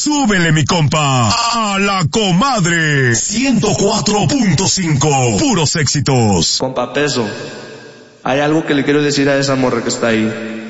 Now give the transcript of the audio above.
Súbele, mi compa, a la comadre. 104.5, puros éxitos. Compa Peso, hay algo que le quiero decir a esa morra que está ahí.